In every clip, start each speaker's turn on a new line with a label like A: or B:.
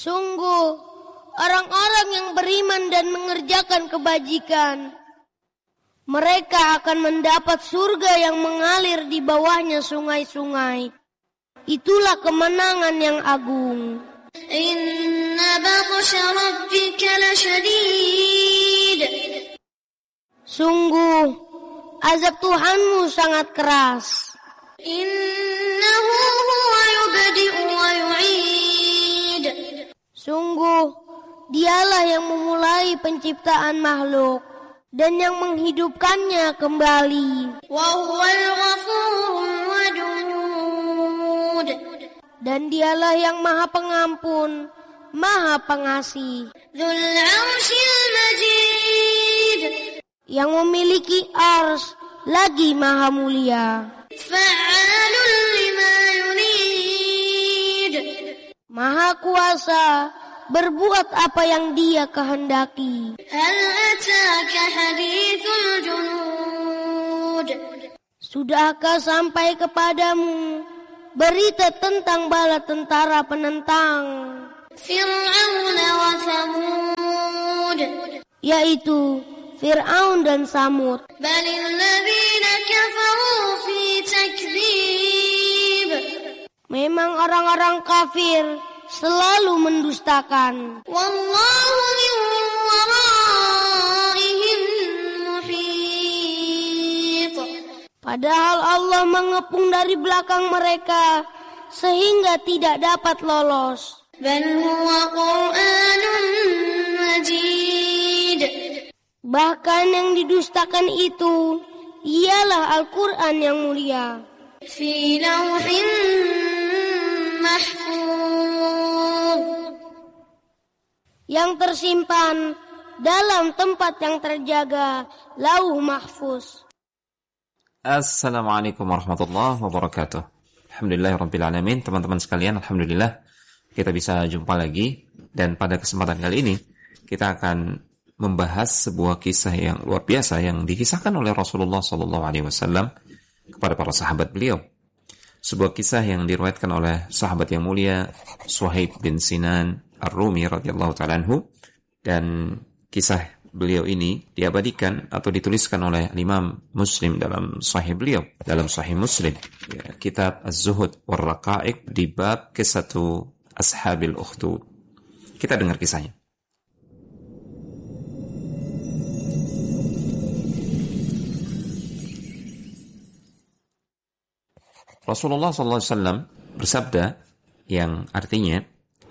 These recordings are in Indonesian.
A: Sungguh, orang-orang yang beriman dan mengerjakan kebajikan, mereka akan mendapat surga yang mengalir di bawahnya sungai-sungai. Itulah kemenangan yang agung.
B: Inna batsha rabbika lasyadid.
A: Sungguh, azab Tuhanmu sangat keras.
B: Innahu huwa yubdi'u wa yu'id.
A: Sungguh, Dialah yang memulai penciptaan makhluk dan yang menghidupkannya kembali.
B: Wa huwal ghafurul wadud.
A: Dan Dialah yang Maha Pengampun, Maha Pengasih.
B: Dzul 'arsyil majid.
A: Yang memiliki ars lagi Maha Mulia.
B: Fa'alul lima yurid.
A: Maha Kuasa berbuat apa yang Dia kehendaki.
B: Hal ataka hadithul junud.
A: Sudahkah sampai kepadamu berita tentang bala tentara penentang
B: Fir'aun wa Thamud,
A: yaitu Fir'aun dan Samud?
B: balil ladzina kafaru fi takdzib.
A: Memang orang-orang kafir selalu mendustakan.
B: Wallahu min waraihim muhit.
A: Padahal Allah mengepung dari belakang mereka sehingga tidak dapat lolos.
B: Bal huwa Qur'anun majid.
A: Bahkan yang didustakan itu ialah Al-Quran yang mulia.
B: Fi lawhin mahfuz.
A: Yang tersimpan dalam tempat yang terjaga, Lauh Mahfuz.
C: Assalamualaikum warahmatullahi wabarakatuh. Alhamdulillahirrabbilalamin. Teman-teman sekalian, alhamdulillah kita bisa jumpa lagi. Dan pada kesempatan kali ini kita akan membahas sebuah kisah yang luar biasa yang dikisahkan oleh Rasulullah SAW kepada para sahabat beliau. Sebuah kisah yang diriwayatkan oleh sahabat yang mulia Suhaib bin Sinan Ar-Rumi radhiyallahu ta'ala anhu, dan kisah beliau ini diabadikan atau dituliskan oleh Imam Muslim dalam Sahih beliau, dalam Sahih Muslim, ya, Kitab Az-Zuhud war Raqa'iq di bab Qissatu Ashabil Ukhdud. Kita dengar kisahnya. Rasulullah SAW bersabda yang artinya,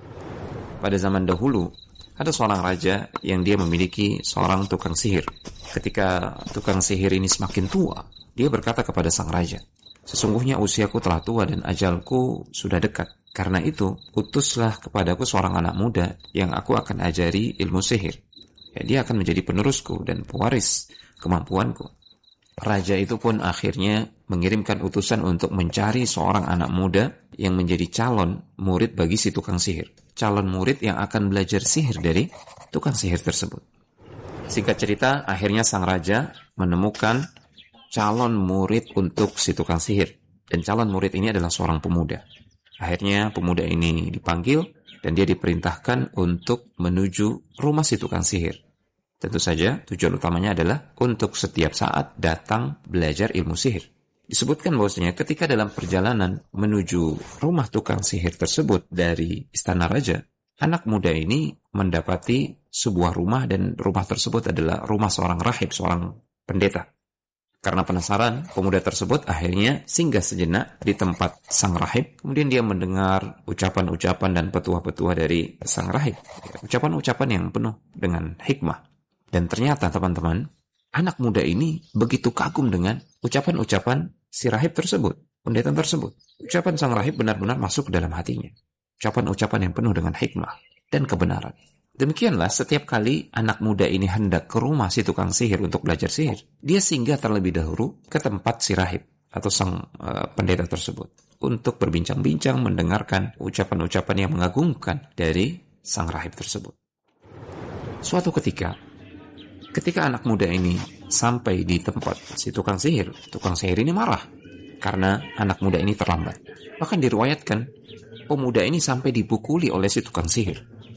C: pada zaman dahulu ada seorang raja yang dia memiliki seorang tukang sihir. Ketika tukang sihir ini semakin tua, dia berkata kepada sang raja, "Sesungguhnya usiaku telah tua dan ajalku sudah dekat. Karena itu, utuslah kepadaku seorang anak muda yang aku akan ajari ilmu sihir. Ya, dia akan menjadi penerusku dan pewaris kemampuanku." Raja itu pun akhirnya mengirimkan utusan untuk mencari seorang anak muda yang menjadi calon murid bagi si tukang sihir. Calon murid yang akan belajar sihir dari tukang sihir tersebut. Singkat cerita, akhirnya sang raja menemukan calon murid untuk si tukang sihir. Dan calon murid ini adalah seorang pemuda. Akhirnya pemuda ini dipanggil dan dia diperintahkan untuk menuju rumah si tukang sihir. Tentu saja tujuan utamanya adalah untuk setiap saat datang belajar ilmu sihir. Disebutkan bahwasanya ketika dalam perjalanan menuju rumah tukang sihir tersebut dari istana raja, anak muda ini mendapati sebuah rumah dan rumah tersebut adalah rumah seorang rahib, seorang pendeta. Karena penasaran, pemuda tersebut akhirnya singgah sejenak di tempat sang rahib. Kemudian dia mendengar ucapan-ucapan dan petuah-petuah dari sang rahib. Ucapan-ucapan yang penuh dengan hikmah. Dan ternyata teman-teman, anak muda ini begitu kagum dengan ucapan-ucapan si rahib tersebut, pendeta tersebut. Ucapan sang rahib benar-benar masuk ke dalam hatinya. Ucapan-ucapan yang penuh dengan hikmah dan kebenaran. Demikianlah setiap kali anak muda ini hendak ke rumah si tukang sihir untuk belajar sihir, dia singgah terlebih dahulu ke tempat si rahib atau sang pendeta tersebut untuk berbincang-bincang, mendengarkan ucapan-ucapan yang mengagumkan dari sang rahib tersebut. Suatu ketika anak muda ini sampai di tempat si tukang sihir ini marah karena anak muda ini terlambat. Bahkan diriwayatkan pemuda ini sampai dipukuli oleh si tukang sihir.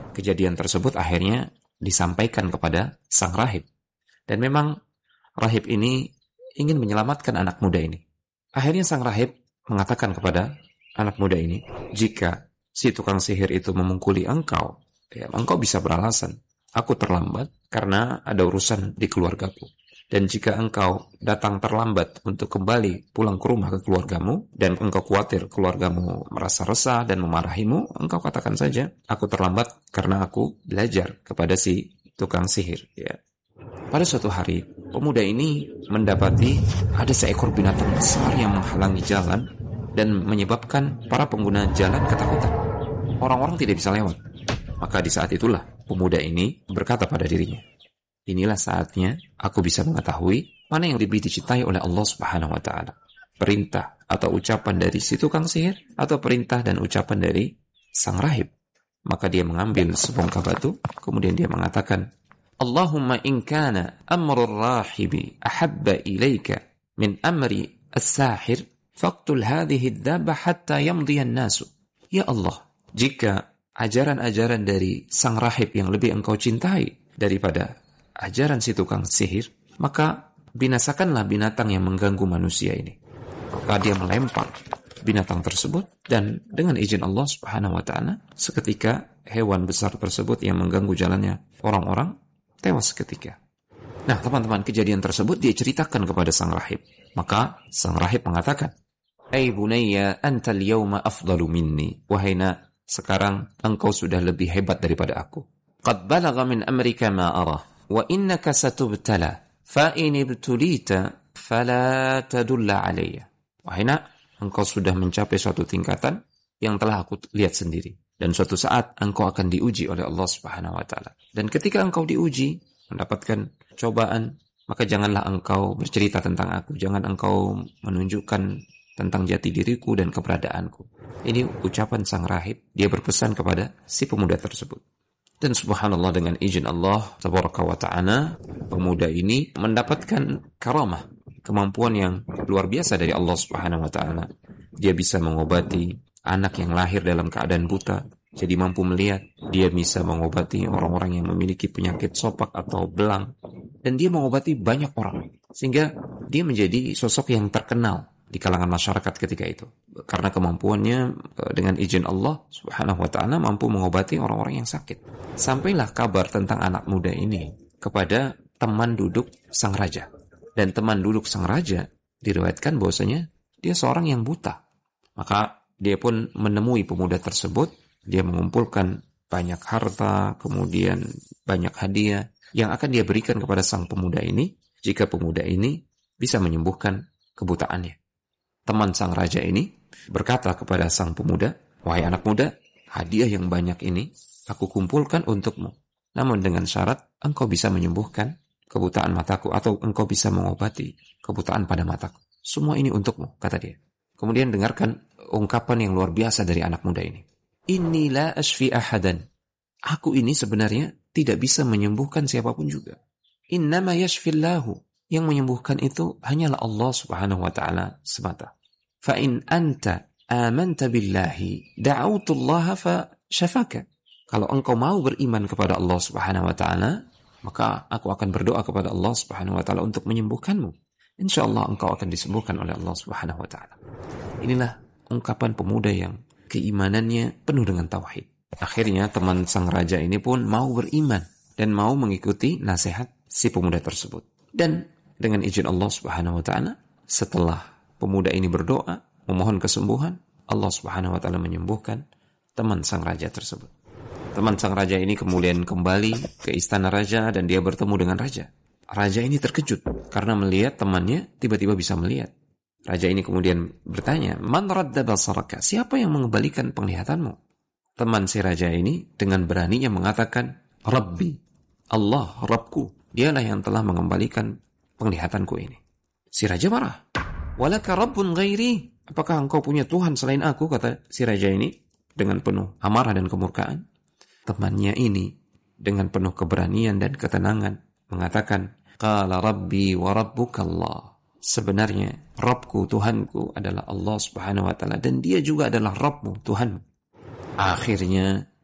C: kejadian tersebut akhirnya disampaikan kepada sang rahib. Dan memang rahib ini ingin menyelamatkan anak muda ini. Akhirnya sang rahib mengatakan kepada anak muda ini, jika si tukang sihir itu memungkuli engkau, ya, engkau bisa beralasan, aku terlambat karena ada urusan di keluargaku. Dan jika engkau datang terlambat untuk kembali pulang ke rumah ke keluargamu, dan engkau khawatir keluargamu merasa resah dan memarahimu, engkau katakan saja, aku terlambat karena aku belajar kepada si tukang sihir. Ya. Pada suatu hari, pemuda ini mendapati ada seekor binatang besar yang menghalangi jalan dan menyebabkan para pengguna jalan ketakutan. Orang-orang tidak bisa lewat. Maka di saat itulah pemuda ini berkata pada dirinya, inilah saatnya aku bisa mengetahui mana yang lebih dicintai oleh Allah Subhanahu wa Ta'ala. Perintah atau ucapan dari si tukang sihir, atau perintah dan ucapan dari sang rahib. Maka dia mengambil sebongkah batu, kemudian dia mengatakan, Allahumma in kana amrul rahibi ahabba ilaika min amri as-sahir faqtul hadhihi ad-dabba hatta yamdiya an-nasu. Ya Allah, jika ajaran-ajaran dari sang rahib yang lebih engkau cintai daripada ajaran si tukang sihir, maka binasakanlah binatang yang mengganggu manusia ini. Maka dia melempar binatang tersebut, dan dengan izin Allah Subhanahu wa Ta'ala, seketika hewan besar tersebut yang mengganggu jalannya orang-orang tewas seketika. Nah, teman-teman, kejadian tersebut dia ceritakan kepada sang rahib. Maka sang rahib mengatakan, "Ai bunayya, anta al-yawma afdalu minni." Wahai nak, sekarang engkau sudah lebih hebat daripada aku. Qad balagha min amrika ma arah. Wa innaka satubtala fa in ibtulita fala tadulla alayya. Wahai nak, engkau sudah mencapai suatu tingkatan yang telah aku lihat sendiri, dan suatu saat engkau akan diuji oleh Allah Subhanahu wa Ta'ala. Dan ketika engkau diuji, mendapatkan cobaan, maka janganlah engkau bercerita tentang aku, jangan engkau menunjukkan tentang jati diriku dan keberadaanku. Ini ucapan sang rahib, dia berpesan kepada si pemuda tersebut. Dan subhanallah, dengan izin Allah tabaraka wa ta'ala, pemuda ini mendapatkan karamah, kemampuan yang luar biasa dari Allah Subhanahu wa ta'ala. Dia bisa mengobati anak yang lahir dalam keadaan buta, jadi mampu melihat. Dia bisa mengobati orang-orang yang memiliki penyakit sopak atau belang, dan dia mengobati banyak orang, sehingga dia menjadi sosok yang terkenal di kalangan masyarakat ketika itu, karena kemampuannya dengan izin Allah Subhanahu wa ta'ala mampu mengobati orang-orang yang sakit. Sampailah kabar tentang anak muda ini kepada teman duduk sang raja, dan teman duduk sang raja diriwayatkan bahwasanya dia seorang yang buta. Maka dia pun menemui pemuda tersebut, dia mengumpulkan banyak harta, kemudian banyak hadiah yang akan dia berikan kepada sang pemuda ini jika pemuda ini bisa menyembuhkan kebutaannya. Teman sang raja ini berkata kepada sang pemuda, wahai anak muda, hadiah yang banyak ini aku kumpulkan untukmu. Namun dengan syarat engkau bisa menyembuhkan kebutaan mataku, atau engkau bisa mengobati kebutaan pada mataku. Semua ini untukmu, kata dia. Kemudian dengarkan ungkapan yang luar biasa dari anak muda ini. Inni la ashfi ahadan. Aku ini sebenarnya tidak bisa menyembuhkan siapapun juga. Innama yashfillahu. Yang menyembuhkan itu hanyalah Allah Subhanahu wa ta'ala semata. Fa in anta amanta billahi da'autullaha fa syafaka. Kalau engkau mau beriman kepada Allah Subhanahu wa ta'ala, maka aku akan berdoa kepada Allah Subhanahu wa ta'ala untuk menyembuhkanmu. InsyaAllah engkau akan disembuhkan oleh Allah Subhanahu wa ta'ala. Inilah ungkapan pemuda yang keimanannya penuh dengan tauhid. Akhirnya teman sang raja ini pun mau beriman dan mau mengikuti nasihat si pemuda tersebut. Dan dengan izin Allah Subhanahu wa ta'ala, setelah pemuda ini berdoa memohon kesembuhan, Allah Subhanahu wa ta'ala menyembuhkan teman sang raja tersebut. Teman sang raja ini kemudian kembali ke istana raja dan dia bertemu dengan raja. Raja ini terkejut karena melihat temannya tiba-tiba bisa melihat. Raja ini kemudian bertanya, "Man radda basaraka?" Siapa yang mengembalikan penglihatanmu? Teman si raja ini dengan beraninya mengatakan, "Rabbi, Allah, Rabbku, dialah yang telah mengembalikan penglihatanku ini." Si raja marah. "Walaka rabbun ghairi?" Apakah engkau punya Tuhan selain aku? Kata si raja ini dengan penuh amarah dan kemurkaan. Temannya ini dengan penuh keberanian dan ketenangan mengatakan, "Qala rabbi wa rabbuka Allah." Sebenarnya Rabbku, Tuhanku adalah Allah Subhanahu wa ta'ala, dan dia juga adalah Rabbmu, Tuhanmu. Akhirnya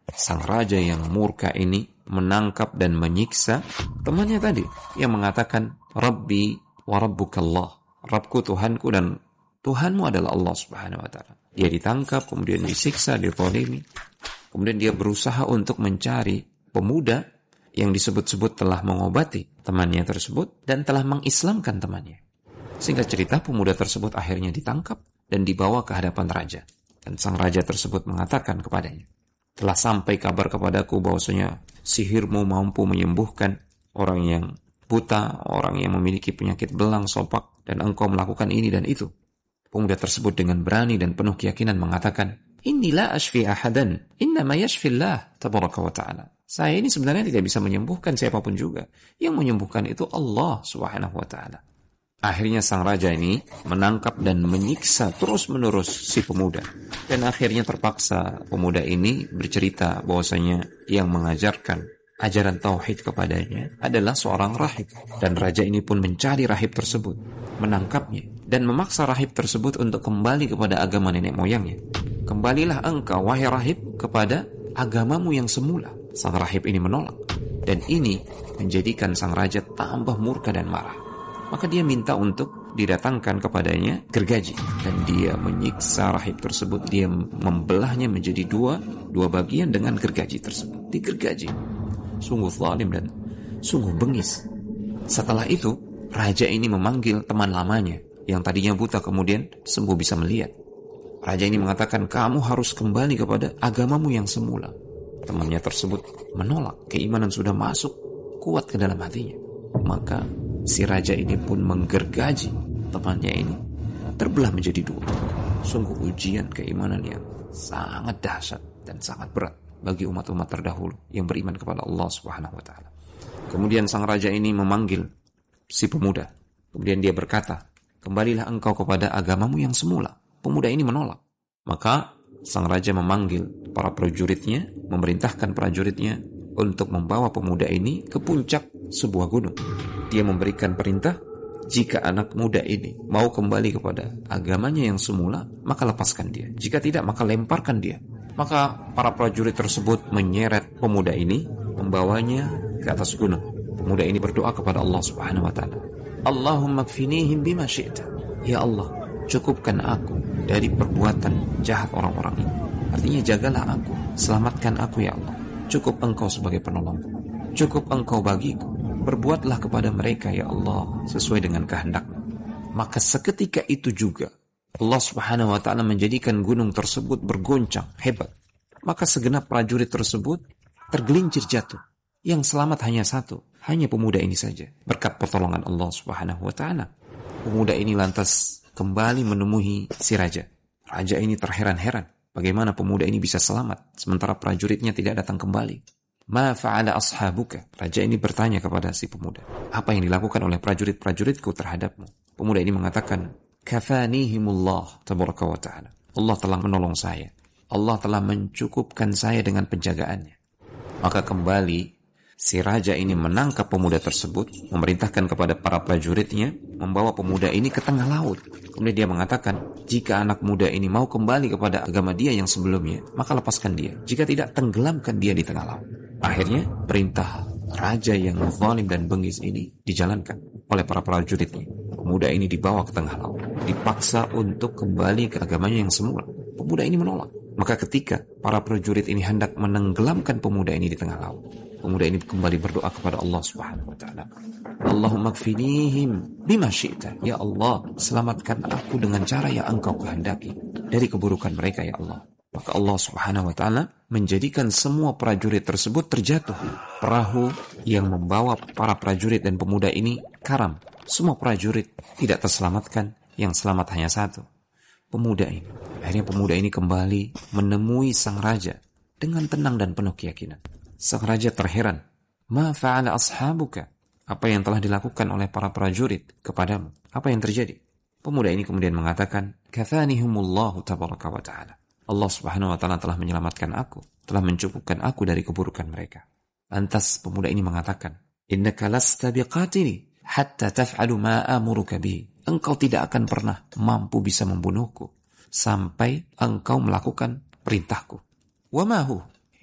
C: sang raja yang murka ini menangkap dan menyiksa temannya tadi yang mengatakan Rabbi wa Rabbukallah, Rabbku Tuhanku dan Tuhanmu adalah Allah Subhanahu wa taala. Dia ditangkap, kemudian disiksa, dizalimi. Kemudian dia berusaha untuk mencari pemuda yang disebut-sebut telah mengobati temannya tersebut dan telah mengislamkan temannya. Sehingga cerita pemuda tersebut akhirnya ditangkap dan dibawa ke hadapan raja. Dan sang raja tersebut mengatakan kepadanya, telah sampai kabar kepadaku bahwasanya sihirmu mampu menyembuhkan orang yang buta, orang yang memiliki penyakit belang, sopak, dan engkau melakukan ini dan itu. Pemuda tersebut dengan berani dan penuh keyakinan mengatakan, Inni la ashfi ahadan, innama yashfillah tabaraka wa ta'ala. Saya ini sebenarnya tidak bisa menyembuhkan siapapun juga. Yang menyembuhkan itu Allah Subhanahu wa ta'ala. Akhirnya sang raja ini menangkap dan menyiksa terus-menerus si pemuda. Dan akhirnya terpaksa pemuda ini bercerita bahwasanya yang mengajarkan ajaran tauhid kepadanya adalah seorang rahib. Dan raja ini pun mencari rahib tersebut, menangkapnya, dan memaksa rahib tersebut untuk kembali kepada agama nenek moyangnya. Kembalilah engkau, wahai rahib, kepada agamamu yang semula. Sang rahib ini menolak. Dan ini menjadikan sang raja tambah murka dan marah. Maka dia minta untuk didatangkan kepadanya gergaji. Dan dia menyiksa rahib tersebut. Dia membelahnya menjadi dua bagian dengan gergaji tersebut. Digergaji. Sungguh zalim dan sungguh bengis. Setelah itu, raja ini memanggil teman lamanya yang tadinya buta kemudian sembuh bisa melihat. Raja ini mengatakan, kamu harus kembali kepada agamamu yang semula. Temannya tersebut menolak. Keimanan sudah masuk kuat ke dalam hatinya. Maka si raja ini pun menggergaji temannya ini, terbelah menjadi dua. Sungguh ujian keimanan yang sangat dahsyat dan sangat berat bagi umat-umat terdahulu yang beriman kepada Allah Subhanahu wa taala. Kemudian sang raja ini memanggil si pemuda. Kemudian dia berkata, kembalilah engkau kepada agamamu yang semula. Pemuda ini menolak. Maka sang raja memanggil para prajuritnya, memerintahkan prajuritnya untuk membawa pemuda ini ke puncak sebuah gunung. Dia memberikan perintah, jika anak muda ini mau kembali kepada agamanya yang semula, maka lepaskan dia. Jika tidak, maka lemparkan dia. Maka para prajurit tersebut menyeret pemuda ini, membawanya ke atas gunung. Pemuda ini berdoa kepada Allah Subhanahu wa taala. Allahumma kfinihim bima syi'ta. Ya Allah, cukupkan aku dari perbuatan jahat orang-orang ini. Artinya jagalah aku, selamatkan aku ya Allah. Cukup engkau sebagai penolongku. Cukup engkau bagiku. Berbuatlah kepada mereka ya Allah sesuai dengan kehendak-Mu. Maka seketika itu juga Allah Subhanahu wa taala menjadikan gunung tersebut bergoncang hebat. Maka segenap prajurit tersebut tergelincir jatuh. Yang selamat hanya satu, hanya pemuda ini saja. Berkat pertolongan Allah Subhanahu wa taala, pemuda ini lantas kembali menemui si raja. Raja ini terheran-heran. Bagaimana pemuda ini bisa selamat sementara prajuritnya tidak datang kembali? Ma fa'ala ashabuka? Raja ini bertanya kepada si pemuda, apa yang dilakukan oleh prajurit-prajuritku terhadapmu? Pemuda ini mengatakan, kafanihimullah tabaraka wa ta'ala. Allah telah menolong saya. Allah telah mencukupkan saya dengan penjagaannya. Maka kembali si raja ini menangkap pemuda tersebut, memerintahkan kepada para prajuritnya membawa pemuda ini ke tengah laut. Kemudian dia mengatakan, jika anak muda ini mau kembali kepada agama dia yang sebelumnya, maka lepaskan dia. Jika tidak, tenggelamkan dia di tengah laut. Akhirnya perintah raja yang zalim dan bengis ini dijalankan oleh para prajuritnya. Pemuda ini dibawa ke tengah laut, dipaksa untuk kembali ke agamanya yang semula. Pemuda ini menolak. Maka ketika para prajurit ini hendak menenggelamkan pemuda ini di tengah laut, pemuda ini kembali berdoa kepada Allah Subhanahu wa taala. Allahumma kfinihim bima syi'ta. Ya Allah, selamatkan aku dengan cara yang Engkau kehendaki dari keburukan mereka ya Allah. Maka Allah Subhanahu wa taala menjadikan semua prajurit tersebut terjatuh. Perahu yang membawa para prajurit dan pemuda ini karam. Semua prajurit tidak terselamatkan, yang selamat hanya satu, pemuda ini. Akhirnya pemuda ini kembali menemui sang raja dengan tenang dan penuh keyakinan. Sang raja terheran. Ma fa'ala ashabuka? Apa yang telah dilakukan oleh para prajurit kepadamu? Apa yang terjadi? Pemuda ini kemudian mengatakan, kafanihumullahu tabaraka wa ta'ala. Allah Subhanahu wa ta'ala telah menyelamatkan aku, telah mencukupkan aku dari keburukan mereka. Lantas pemuda ini mengatakan, innaka lasta biqatili hatta taf'alu ma amuruka bihi. Engkau tidak akan pernah mampu bisa membunuhku sampai engkau melakukan perintahku. Wa ma hu?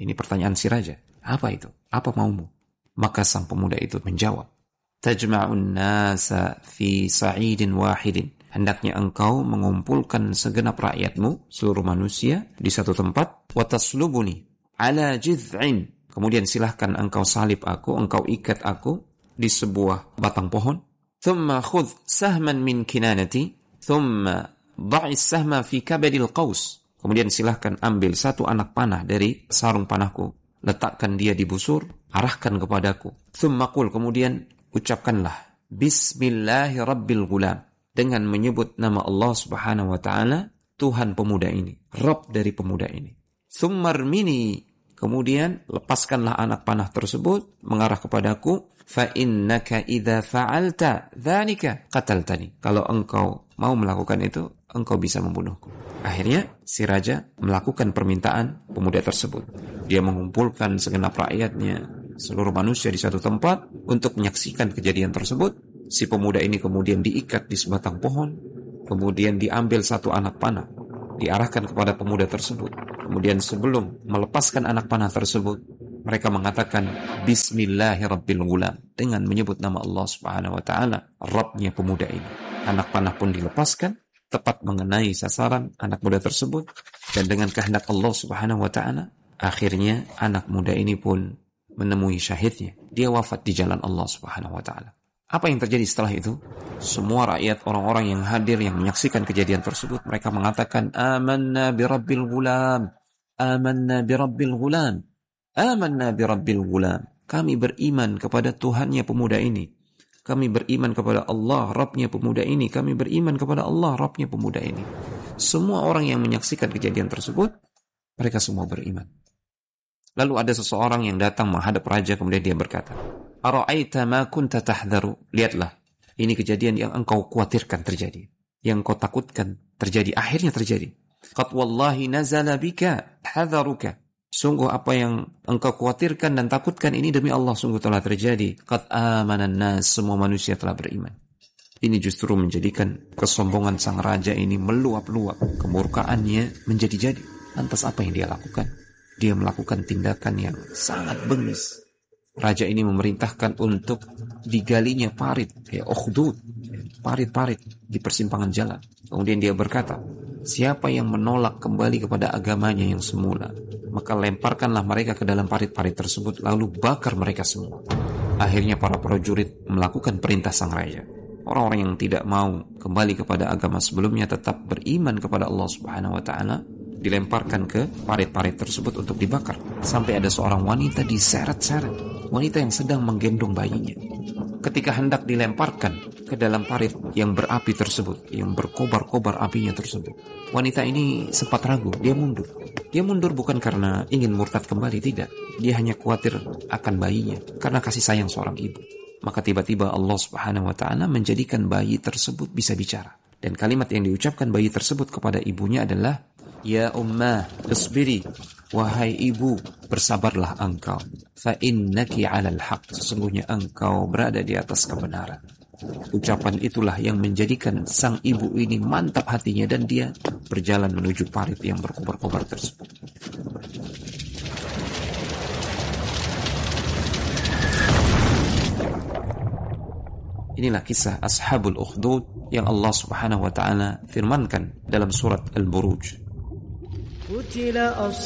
C: Ini pertanyaan si raja. Apa itu? Apa maumu? Maka sang pemuda itu menjawab, tajma'un nasa fi sa'idin wahidin. Hendaknya engkau mengumpulkan segenap rakyatmu, seluruh manusia, di satu tempat. Wa taslubuni ala jiz'in. Kemudian silahkan engkau salib aku, engkau ikat aku di sebuah batang pohon. Thumma khudh sahman min kinanati, thumma da'is sahma fi kabadil qaus. Kemudian silahkan ambil satu anak panah dari sarung panahku, letakkan dia di busur, arahkan kepadaku. Thumma qul, kemudian ucapkanlah Bismillahi Rabbil Ghulam, dengan menyebut nama Allah Subhanahu wa ta'ala, Tuhan pemuda ini, Rabb dari pemuda ini. Thumma rmini, kemudian lepaskanlah anak panah tersebut mengarah kepadaku. Fa innaka idza fa'alta dzalika qataltani. Kalau engkau mau melakukan itu, engkau bisa membunuhku. Akhirnya si raja melakukan permintaan pemuda tersebut. Dia mengumpulkan segenap rakyatnya, seluruh manusia di satu tempat untuk menyaksikan kejadian tersebut. Si pemuda ini kemudian diikat di sebatang pohon, kemudian diambil satu anak panah, diarahkan kepada pemuda tersebut. Kemudian sebelum melepaskan anak panah tersebut, mereka mengatakan Bismillahirrabbilghulam, dengan menyebut nama Allah Subhanahu wa ta'ala, Rabbnya pemuda ini. Anak panah pun dilepaskan, tepat mengenai sasaran anak muda tersebut, dan dengan kehendak Allah Subhanahu wa ta'ala, akhirnya anak muda ini pun menemui syahidnya. Dia wafat di jalan Allah Subhanahu wa ta'ala. Apa yang terjadi setelah itu? Semua rakyat, orang-orang yang hadir, yang menyaksikan kejadian tersebut, mereka mengatakan amanna birabbil ghulam, amanna birabbil ghulam, amanna birabbil ghulam. Kami beriman kepada Tuhannya pemuda ini. Kami beriman kepada Allah, Rabbnya pemuda ini. Kami beriman kepada Allah, Rabbnya pemuda ini. Semua orang yang menyaksikan kejadian tersebut, mereka semua beriman. Lalu ada seseorang yang datang menghadap raja, kemudian dia berkata, Ara'aita ma kunta tahdharu. Lihatlah, ini kejadian yang engkau khawatirkan terjadi, yang engkau takutkan terjadi, akhirnya terjadi. Qad wallahi nazala bika hadharuka. Sungguh apa yang engkau khawatirkan dan takutkan ini demi Allah sungguh telah terjadi. Qad amanan nas, semua manusia telah beriman. Ini justru menjadikan kesombongan sang raja ini meluap-luap, kemurkaannya menjadi-jadi. Lantas apa yang dia lakukan? Dia melakukan tindakan yang sangat bengis. Raja ini memerintahkan untuk digalinya parit, ukhdud, parit-parit di persimpangan jalan. Kemudian dia berkata, siapa yang menolak kembali kepada agamanya yang semula, maka lemparkanlah mereka ke dalam parit-parit tersebut, lalu bakar mereka semua. Akhirnya para prajurit melakukan perintah sang raja. Orang-orang yang tidak mau kembali kepada agama sebelumnya, tetap beriman kepada Allah Subhanahu wa ta'ala, dilemparkan ke parit-parit tersebut untuk dibakar. Sampai ada seorang wanita diseret-seret, wanita yang sedang menggendong bayinya. Ketika hendak dilemparkan ke dalam parit yang berapi tersebut, yang berkobar-kobar apinya tersebut, wanita ini sempat ragu, dia mundur. Dia mundur bukan karena ingin murtad kembali, tidak. Dia hanya khawatir akan bayinya, karena kasih sayang seorang ibu. Maka tiba-tiba Allah Subhanahu wa ta'ala menjadikan bayi tersebut bisa bicara. Dan kalimat yang diucapkan bayi tersebut kepada ibunya adalah, Ya ummah, isbiri, wahai ibu, bersabarlah engkau. Fa innaki 'alal haq, sesungguhnya engkau berada di atas kebenaran. Ucapan itulah yang menjadikan sang ibu ini mantap hatinya, dan dia berjalan menuju parit yang berkobar-kobar tersebut. Inilah kisah Ashabul Ukhdud yang Allah Subhanahu wa ta'ala firmankan dalam surat Al-Buruj.